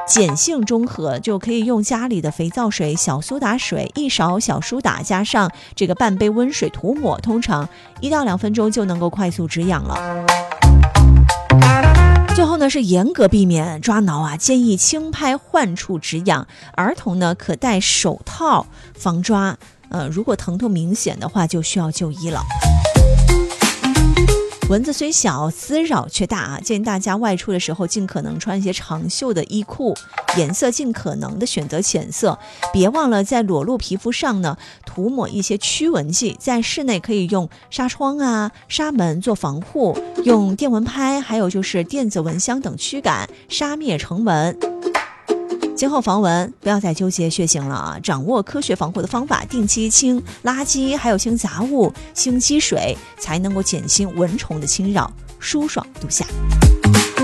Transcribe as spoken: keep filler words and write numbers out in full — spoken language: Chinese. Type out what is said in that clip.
碱性中和，就可以用家里的肥皂水、小苏打水、一勺小苏打加上这个半杯温水涂抹，通常一到两分钟就能够快速止痒了。最后呢是严格避免抓挠啊，建议轻拍患处止痒。儿童呢可戴手套防抓，呃，如果疼痛明显的话，就需要就医了。蚊子虽小，滋扰却大啊！建议大家外出的时候尽可能穿一些长袖的衣裤，颜色尽可能的选择浅色，别忘了在裸露皮肤上呢涂抹一些驱蚊剂。在室内可以用纱窗啊、纱门做防护，用电蚊拍还有就是电子蚊香等驱赶，杀灭成蚊。今后防蚊不要再纠结血型了啊！掌握科学防护的方法，定期清垃圾，还有清杂物、清积水，才能够减轻蚊虫的侵扰，舒爽度夏。